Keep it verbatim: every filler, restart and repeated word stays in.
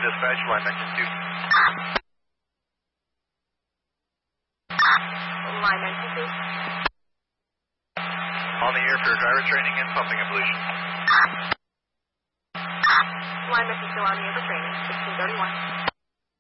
dispatch, line mention two. Line mention two. On the air for driver training and pumping ablution. Line mention two on the air for training, sixteen thirty-one.